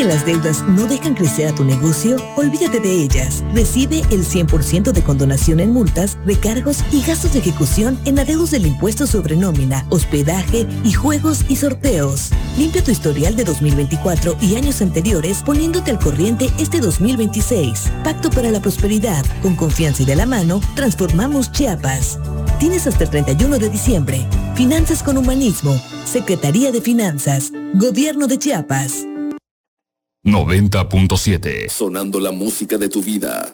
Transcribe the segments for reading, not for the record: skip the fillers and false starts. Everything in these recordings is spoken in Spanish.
que las deudas no dejan crecer a tu negocio? Olvídate de ellas. Recibe el 100% de condonación en multas, recargos y gastos de ejecución en adeudos del impuesto sobre nómina, hospedaje y juegos y sorteos. Limpia tu historial de 2024 y años anteriores poniéndote al corriente este 2026. Pacto para la prosperidad. Con confianza y de la mano, transformamos Chiapas. Tienes hasta el 31 de diciembre. Finanzas con humanismo. Secretaría de Finanzas. Gobierno de Chiapas. 90.7. Sonando la música de tu vida.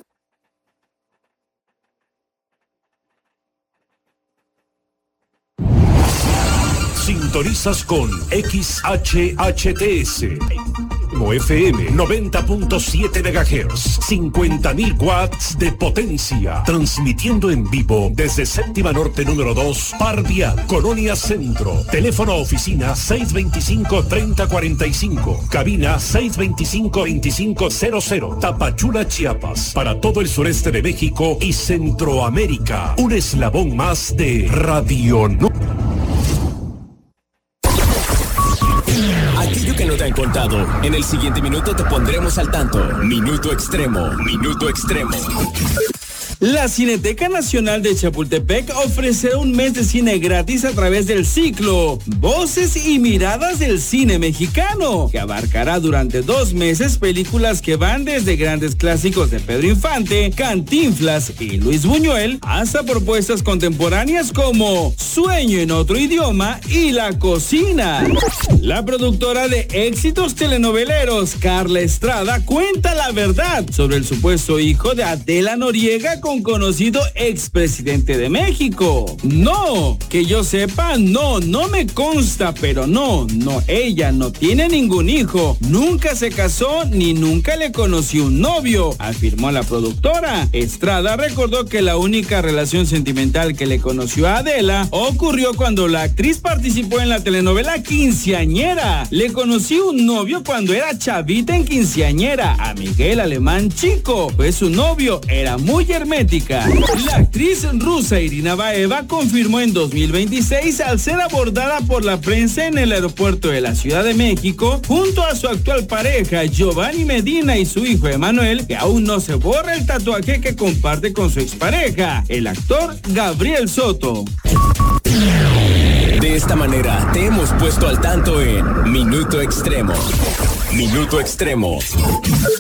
Sintonizas con XHHTS. FM 90.7 MHz, 50.000 watts de potencia, transmitiendo en vivo desde Séptima Norte número 2, Par Vial, Colonia Centro. Teléfono oficina 625-3045, cabina 625-2500, Tapachula, Chiapas, para todo el sureste de México y Centroamérica. Un eslabón más de Radio No. Aquello que no te han contado, en el siguiente minuto te pondremos al tanto. Minuto Extremo, Minuto Extremo. La Cineteca Nacional de Chapultepec ofrecerá un mes de cine gratis a través del ciclo Voces y Miradas del Cine Mexicano, que abarcará durante 2 meses películas que van desde grandes clásicos de Pedro Infante, Cantinflas y Luis Buñuel, hasta propuestas contemporáneas como Sueño en otro idioma y La cocina. La productora de éxitos telenoveleros, Carla Estrada, cuenta la verdad sobre el supuesto hijo de Adela Noriega con conocido expresidente de México. No, que yo sepa, no me consta, pero no, ella no tiene ningún hijo, nunca se casó ni nunca le conoció un novio, afirmó la productora. Estrada recordó que la única relación sentimental que le conoció a Adela ocurrió cuando la actriz participó en la telenovela Quinceañera. Le conoció un novio cuando era chavita en Quinceañera, a Miguel Alemán Chico, pues su novio era muy hermética. La actriz rusa Irina Baeva confirmó en 2026 al ser abordada por la prensa en el aeropuerto de la Ciudad de México junto a su actual pareja Giovanni Medina y su hijo Emanuel, que aún no se borra el tatuaje que comparte con su expareja, el actor Gabriel Soto. De esta manera te hemos puesto al tanto en Minuto Extremo. Minuto Extremo.